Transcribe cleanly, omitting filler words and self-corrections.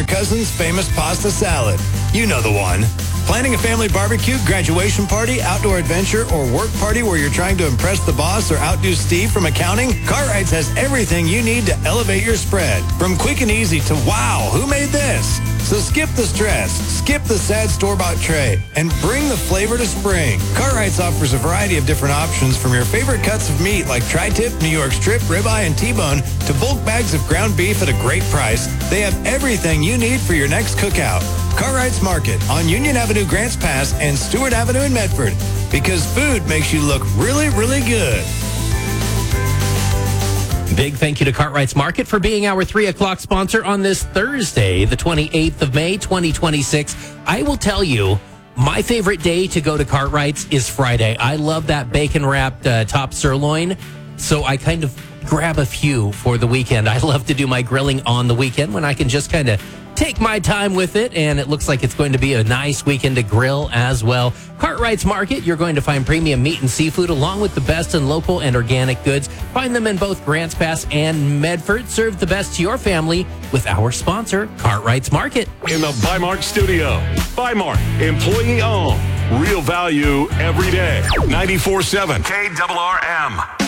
your cousin's famous pasta salad. You know the one. Planning a family barbecue, graduation party, outdoor adventure, or work party where you're trying to impress the boss or outdo Steve from accounting? Cartwrights has everything you need to elevate your spread. From quick and easy to wow, who made this? So skip the stress, skip the sad store-bought tray, and bring the flavor to spring. Cartwrights offers a variety of different options from your favorite cuts of meat like tri-tip, New York strip, ribeye, and T-bone to bulk bags of ground beef at a great price. They have everything you need for your next cookout. Cartwrights Market on Union Avenue, Grants Pass, and Stewart Avenue in Medford. Because food makes you look really, really good. Big thank you to Cartwrights Market for being our 3 o'clock sponsor on this Thursday, the 28th of May, 2026. I will tell you, my favorite day to go to Cartwrights is Friday. I love that bacon-wrapped top sirloin, so I kind of grab a few for the weekend. I love to do my grilling on the weekend when I can just kind of take my time with it, and it looks like it's going to be a nice weekend to grill as well. Cartwrights Market, you're going to find premium meat and seafood along with the best in local and organic goods. Find them in both Grants Pass and Medford. Serve the best to your family with our sponsor, Cartwrights Market. In the Bimart studio, Bimart, employee owned. Real value every day. 94.7 KRRM.